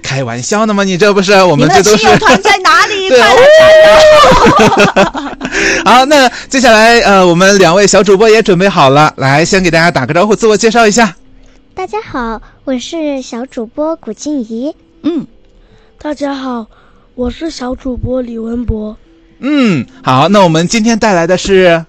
开玩笑呢吗？你这不是我们这都是。 你们的亲友团在哪里？快来加油！ 好，那接下来我们2位小主播也准备好了，来先给大家打个招呼，自我介绍一下。 大家好，我是小主播古静怡。 大家好，我是小主播李文博。 好，那我们今天带来的是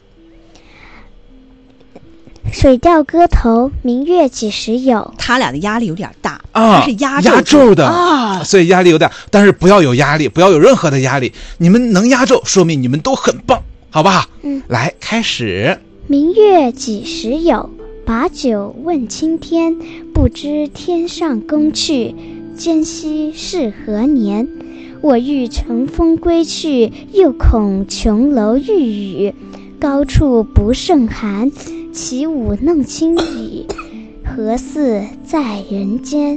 水调歌头，明月几时有。 他俩的压力有点大啊， 他是压轴的啊， 所以压力有点，但是不要有压力，不要有任何的压力，你们能压轴，说明你们都很棒，好不好？来开始。 明月几时有，把酒问青天，不知天上宫去，今夕是何年。我欲乘风归去，又恐琼楼玉宇，高处不胜寒，起舞弄清雨，何似在人间。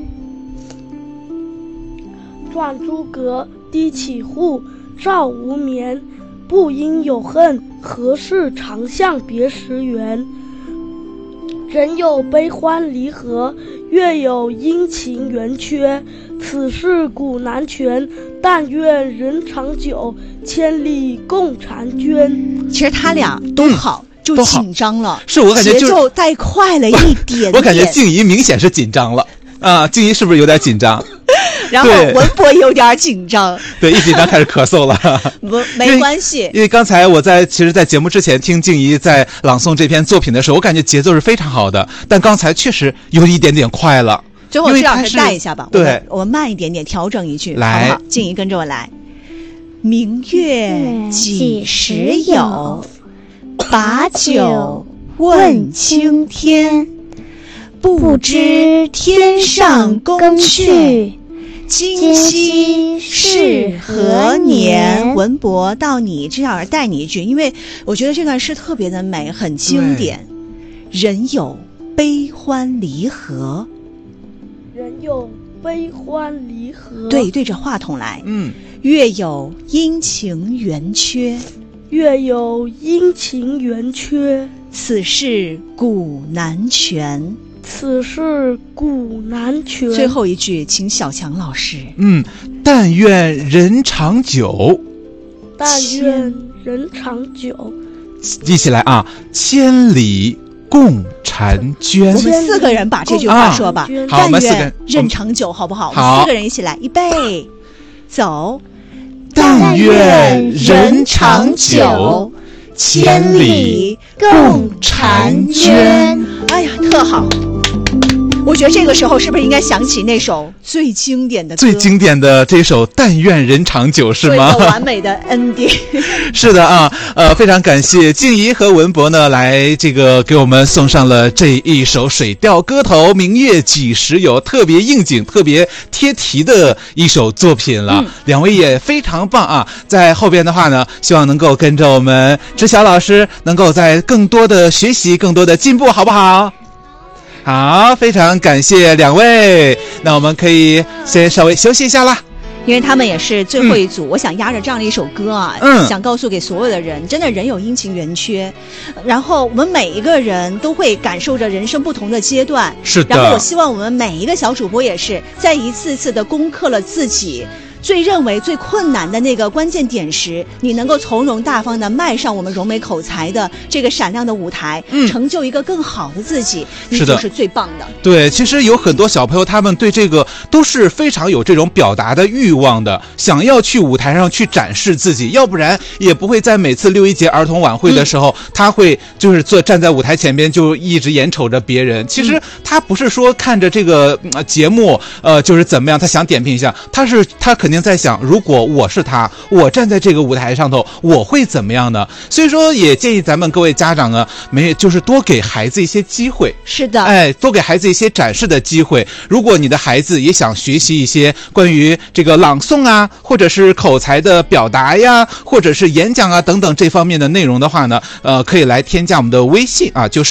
转朱阁，低绮户，照无眠。不应有恨，何事长向别时圆。人有悲欢离合，月有阴晴圆缺，此事古难全，但愿人长久，千里共婵娟。 其实他俩都好，就紧张了， 是我感觉节奏带快了一点点。 我感觉静怡明显是紧张了啊，静怡是不是有点紧张？ 然后文博也有点紧张， 对，一紧张开始咳嗽了。 没关系， 因为刚才我其实在节目之前听静怡在朗诵这篇作品的时候，我感觉节奏是非常好的，但刚才确实有一点点快了。 最后这老师带一下吧， 对， 我们慢一点点，调整一句， 来， 好不好？静怡跟着我来。明月几时有，把酒问青天，不知天上宫去，今夕是何年。文博到你，这样带你一句，因为我觉得这段诗特别的美，很经典。人有悲欢离合， 人有悲欢离合， 对着话筒来。月有阴晴圆缺， 月有阴晴圆缺， 此事古难全， 此事古难全。 最后一句，请小强老师。 但愿人长久， 但愿人长久。 一起来啊！千里共婵娟。 我们4个人把这句话说吧。 好，我们4个人人长久，好不好？ 好， 我们4个人一起来，预备，走。 但愿人长久，千里共婵娟。 哎呀，特好！我觉得这个时候是不是应该想起那首最经典的歌， 最经典的这首《但愿人长久》是吗？ 做一个完美的 ending。 是的啊，非常感谢静怡和文博呢，来这个给我们送上了这一首水调歌头，明月几时有，特别应景、特别贴题的一首作品了。2位也非常棒啊！在后边的话呢，希望能够跟着我们知晓老师，能够在更多的学习、更多的进步，好不好？好，非常感谢2位，那我们可以先稍微休息一下啦。 因为他们也是最后一组，我想压着这样的一首歌啊，想告诉给所有的人，真的人有阴晴圆缺，然后我们每一个人都会感受着人生不同的阶段， 是的。 然后我希望我们每一个小主播也是在一次一次的攻克了自己最认为最困难的那个关键点时，你能够从容大方的迈上我们融美口才的这个闪亮的舞台，成就一个更好的自己，你就是最棒的。 对，其实有很多小朋友他们对这个都是非常有这种表达的欲望的，想要去舞台上去展示自己，要不然也不会在每次6·1节儿童晚会的时候，他会就是站在舞台前边就一直眼瞅着别人。其实他不是说看着这个节目就是怎么样，他想点评一下，他肯定在想，如果我是他，我站在这个舞台上头，我会怎么样呢？所以说也建议咱们各位家长呢，就是多给孩子一些机会。 是的， 多给孩子一些展示的机会。如果你的孩子也想学习一些关于这个朗诵啊，或者是口才的表达呀，或者是演讲啊等等这方面的内容的话呢，可以来添加我们的微信啊，就是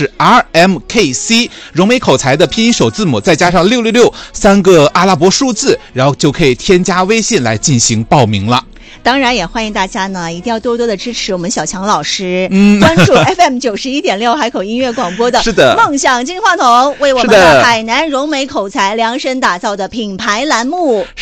RMKC 融美口才的拼音首字母再加上666 3个阿拉伯数字，然后就可以添加微信来进行报名了。 当然也欢迎大家呢，一定要多多的支持我们小强老师，关注 FM 91.6海口音乐广播的是的梦想金话筒，为我们的海南融美口才量身打造的品牌栏目。